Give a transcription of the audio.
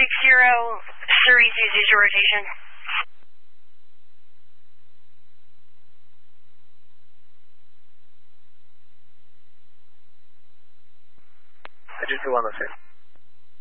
Surrey, use your rotation. I just do one of those.